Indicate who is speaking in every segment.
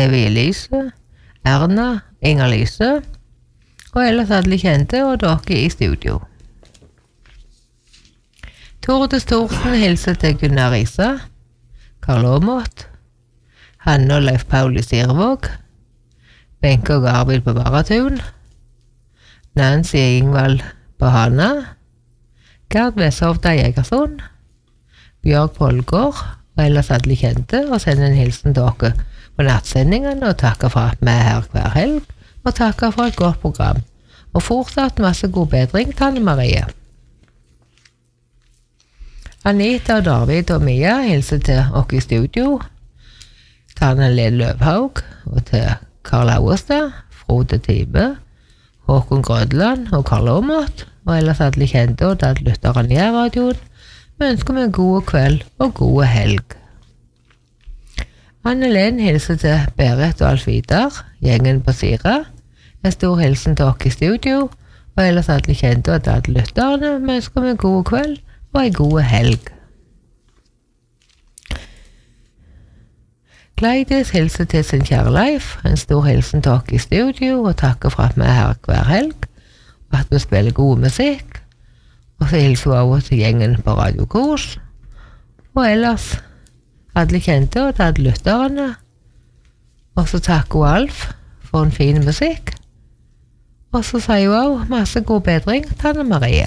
Speaker 1: Evie-Elise, Erna, Inger-Lise, og ellers alle kjente, og dere i studio. Tordes Thorsen hilser til Gunnar Risa, Karl Aamodt, Hanne og Leif Paul i Sirvåg, Benke og Arvid på Baratun, Nancy Ingvald på Hana, Gerd Veshovda i Egersund, Bjørg Polgård, og ellers alle kjente, og sender en hilsen til dere på nattsendingen, og takker for at vi er her hver helg, og takker for et godt program, og fortsatt masse god bedring til Anne Marie. Anita, David og Mia hilser til dere i studio, til Anne Lene Løvhaug, og til Karl Auestad, Frode Tibe, Håkon Grødland og Karl Aamodt, og ellers alle kjente og til lytterne i radioen. Vi ønsker meg en god kveld og god helg. Anne-Len hilser til Berit og Alf Vidar, gjengen på Sira. En stor hilsen til dere i studio, og ellers alle kjente og til lytterne. Vi ønsker meg en god kveld og en god helg. Gleidis hilser til sin kjære Leif, en stor hilsen til dere i studio, og takker for at vi er her hver helg, og at vi spiller god musikk, og så hilser vi over til gjengen på Radio Kors, og ellers alle kjente og til lytterne, og så takker hun Alf for en fin musikk, og så sier hun også masse god bedring til Anne Marie.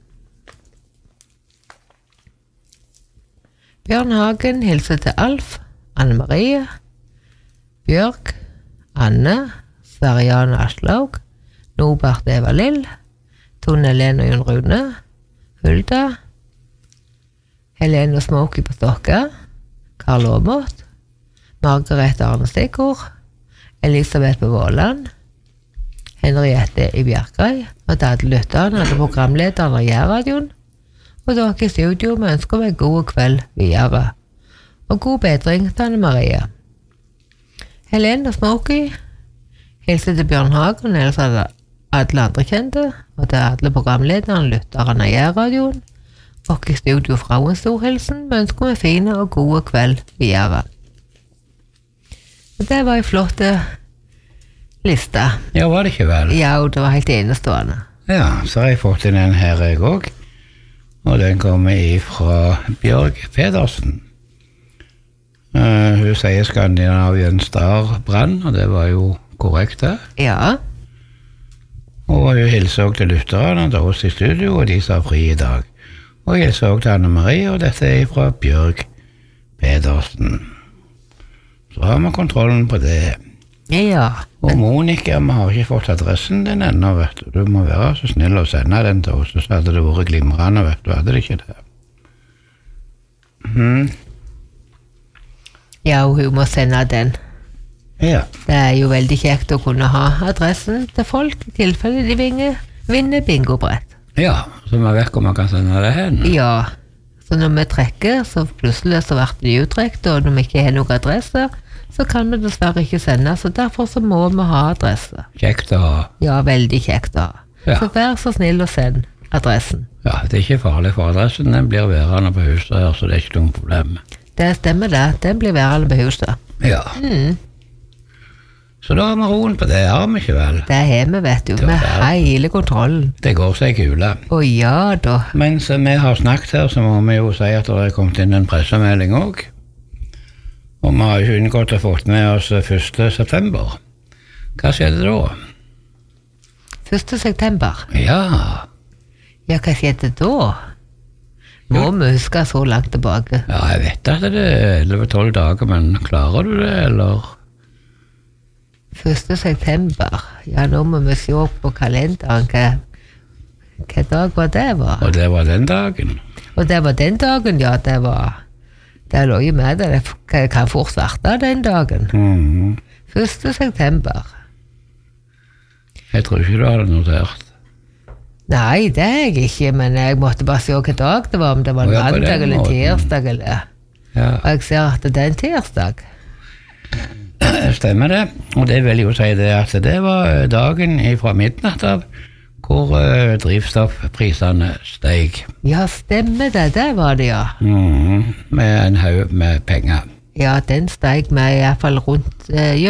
Speaker 1: Bjørn Hagen hilser til Alf, Anne Marie, Bjørk, Anne, Sverjan Aslaug, Nobert Eva Lill, Tone Helene og Jon Rune, Hulda, Helene og Smokey på Stokka, Karl Aamodt, Margaret Arne Stiggaard, Elisabeth på Våland, Henriette i Bjerkreim, og til alle lytterne og programlederne i radioen, og dere i studio, vi ønsker meg god kveld videre. Og god bedring til Anne Marie. Helene og Smokey hilser til Bjørn Hagen, ellers alle andre kjente, og til alle programlederne, lytterne i radioen, og i studio fra en stor hilsen, vi ønsker meg fine og gode kveld videre. Og det var en flott liste.
Speaker 2: Ja, var det ikke vel?
Speaker 1: Ja, og det var helt enestående.
Speaker 2: Ja, så har jeg fått inn en her jeg også, og den kommer fra Bjørg Pedersen. Hun sier Skandinavien Star brann, og det var jo korrekt det.
Speaker 1: Ja.
Speaker 2: Og hun hilser også til lytterne til oss i studio, og de sa fri i dag. Og jeg hilser også til Anne Marie, og dette er fra Bjørg Pedersen. Så har vi kontrollen på det.
Speaker 1: Ja.
Speaker 2: Og Monika, vi har ikke fått adressen din ennå, vet du. Du må være så snill å sende den til oss, så hadde det vært glimrende, vet du. Hadde det ikke det?
Speaker 1: Ja, og hun må sende den.
Speaker 2: Ja.
Speaker 1: Det er jo veldig kjekt å kunne ha adressen til folk, i tilfelle de vinner bingobrett.
Speaker 2: Ja, så vi vet hvor man kan sende det hen.
Speaker 1: Ja, så når vi trekker, så plutselig så blir det utrekt, og når vi ikke har noen adresse, så kan vi dessverre ikke sende, så derfor så må vi ha adresse.
Speaker 2: Kjekt å ha.
Speaker 1: Ja, veldig kjekt å ha.
Speaker 2: Ja.
Speaker 1: Så vær så snill å sende adressen.
Speaker 2: Ja, det er ikke farlig for adressen, den blir værende på huset her, så det er ikke noe problem.
Speaker 1: Det stemmer det, den blir værende på huset.
Speaker 2: Ja. Så da har vi roen på det, har vi ikke vel?
Speaker 1: Det har vi, vet du, med hele kontrollen.
Speaker 2: Det går seg kule.
Speaker 1: Å ja da.
Speaker 2: Mens vi har snakket her, så må vi jo si at det er kommet inn en pressemelding også. Og vi har jo unngått å fått med oss 1. september. Hva skjedde da?
Speaker 1: 1. september?
Speaker 2: Ja.
Speaker 1: Ja, hva skjedde da? Må vi huske så langt tilbake?
Speaker 2: Ja, jeg vet at det er 11-12 dager, men klarer du det, eller?
Speaker 1: 1. september? Ja, nå må vi se på kalenderen. Hva dag var det?
Speaker 2: Og det var den dagen.
Speaker 1: Og det var den dagen, ja, det var... Det lå jo med det, det kan fort starte den dagen. 1. september.
Speaker 2: Jeg tror ikke du hadde notert.
Speaker 1: Nei, det er jeg ikke, men jeg måtte bare se hvilken dag det var, om det var en mandag eller tirsdag eller...
Speaker 2: Ja.
Speaker 1: Og jeg ser at det er en tirsdag.
Speaker 2: Stemmer det, og det vil jo si det at det var dagen fra midnatt av hvor drivstoffprisene steg.
Speaker 1: Ja, stemmer det, det var det, ja.
Speaker 2: Med en haug med penger.
Speaker 1: Ja, den steg med i hvert fall rundt